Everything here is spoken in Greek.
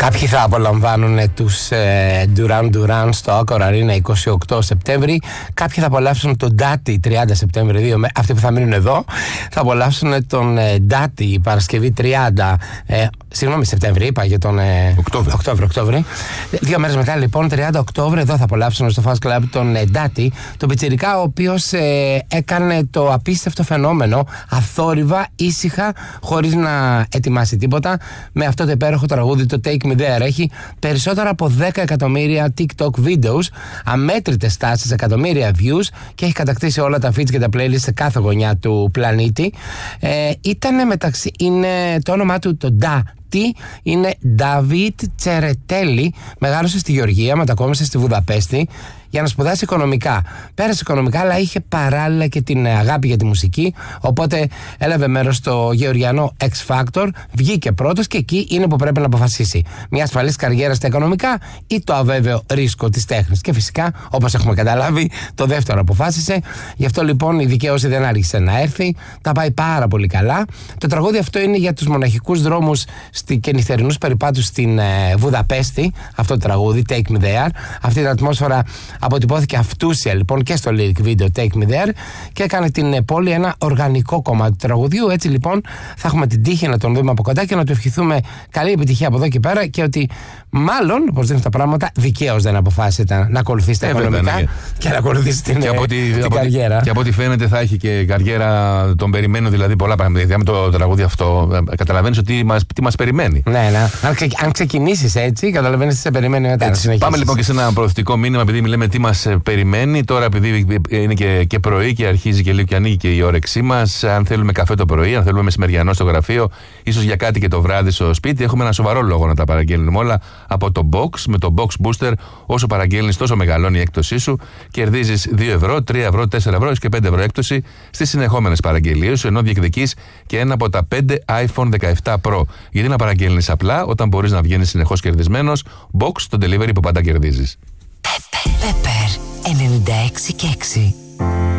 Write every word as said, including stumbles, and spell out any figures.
Κάποιοι θα απολαμβάνουν τους ε, Duran Duran στο Accor Arena είκοσι οκτώ Σεπτέμβρη. Κάποιοι θα απολαύσουν τον Ντάτι τριάντα Σεπτέμβρη. Δύο, αυτοί που θα μείνουν εδώ θα απολαύσουν τον ε, Ντάτι Παρασκευή τριάντα ε, Συγγνώμη, Σεπτέμβρη, είπα για τον ε, Οκτώβρη. Οκτώβρη. Δύο μέρες μετά, λοιπόν, τριάντα Οκτώβρη, εδώ θα απολαύσουν στο Fast Club τον ε, Ντάτι, τον πιτσιρικά, ο οποίος ε, έκανε το απίστευτο φαινόμενο αθόρυβα, ήσυχα, χωρίς να ετοιμάσει τίποτα, με αυτό το υπέροχο τραγούδι, το Take Me There. Έχει περισσότερα από δέκα εκατομμύρια TikTok videos, αμέτρητες τάσεις, εκατομμύρια views και έχει κατακτήσει όλα τα feeds και τα playlists σε κάθε γωνιά του πλανήτη. Ε, ήταν μεταξύ, είναι το όνομά του το Ντα. Είναι Νταβίτ Τσερετέλη. Μεγάλωσε στη Γεωργία, μετακόμισε στη Βουδαπέστη για να σπουδάσει οικονομικά. Πέρασε οικονομικά, αλλά είχε παράλληλα και την αγάπη για τη μουσική. Οπότε έλαβε μέρος στο γεωργιανό X Factor, βγήκε πρώτος και εκεί είναι που πρέπει να αποφασίσει. Μια ασφαλής καριέρα στα οικονομικά ή το αβέβαιο ρίσκο της τέχνης. Και φυσικά, όπως έχουμε καταλάβει, το δεύτερο αποφάσισε. Γι' αυτό λοιπόν η δικαίωση δεν άρχισε να έρθει. Τα πάει πάρα πολύ καλά. Το τραγούδι αυτό είναι για τους μοναχικούς δρόμους και νυχτερινούς περιπάτους στην ε, Βουδαπέστη. Αυτό το τραγούδι, Take Me There. Αυτή την ατμόσφαιρα αποτυπώθηκε αυτούσια λοιπόν και στο lyric video Take Me There και έκανε την πόλη ένα οργανικό κομμάτι του τραγουδιού. Έτσι λοιπόν θα έχουμε την τύχη να τον δούμε από κοντά και να του ευχηθούμε καλή επιτυχία από εδώ και πέρα, και ότι μάλλον, όπως δείχνουν τα πράγματα, δικαίως δεν αποφάσισε να ακολουθήσει τα ε, οικονομικά βέβαια, ναι. και να ακολουθήσει την, και από την από καριέρα. Και από ό,τι φαίνεται θα έχει και καριέρα, τον περιμένουν δηλαδή πολλά πράγματα. Δηλαδή με το τραγούδι αυτό καταλαβαίνεις ότι μας, τι μας περιμένει. Ναι, ναι. Αν, ξε, αν ξεκινήσεις έτσι, καταλαβαίνεις τι σε περιμένει μετά. Έτσι, πάμε λοιπόν και σε ένα προωθητικό μήνυμα, επειδή μιλάμε τι μας περιμένει. Τώρα, επειδή είναι και, και πρωί και αρχίζει και λίγο και ανοίγει και η όρεξή μας, αν θέλουμε καφέ το πρωί, αν θέλουμε μεσημεριανό στο γραφείο, ίσως για κάτι και το βράδυ στο σπίτι, έχουμε ένα σοβαρό λόγο να τα παραγγέλνουμε όλα από το Box. Με το Box Booster, όσο παραγγέλνεις, τόσο μεγαλώνει η έκπτωσή σου. Κερδίζεις δύο ευρώ, τρία ευρώ, τέσσερα ευρώ και πέντε ευρώ έκπτωση στις συνεχόμενες παραγγελίες σου, ενώ διεκδικείς και ένα από τα πέντε iPhone δεκαεπτά Pro. Γιατί να παραγγέλνεις απλά όταν μπορείς να βγαίνεις συνεχώς κερδισμένος? Box, το delivery που πάντα κερδίζεις. Pepper ενενήντα έξι και έξι.